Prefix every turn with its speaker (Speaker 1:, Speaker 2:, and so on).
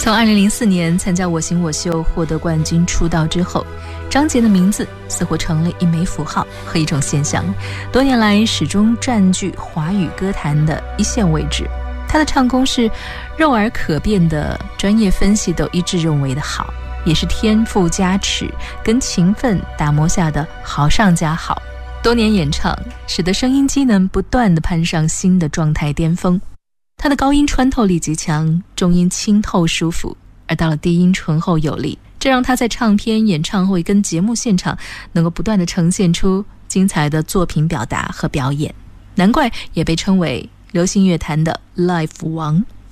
Speaker 1: 从2004年参加《我型我秀》获得冠军出道之后，张杰的名字似乎成了一枚符号和一种现象，多年来始终占据华语歌坛的一线位置。他的唱功是肉耳可辨的，专业分析都一致认为的好，也是天赋加持跟勤奋打磨下的好上加好。多年演唱使得声音机能不断地攀上新的状态巅峰。他的高音穿透力极强，中音清透舒服，而到了低音醇厚有力，这让他在唱片、演唱会跟节目现场能够不断地呈现出精彩的作品表达和表演，难怪也被称为流行乐坛的 Live 王。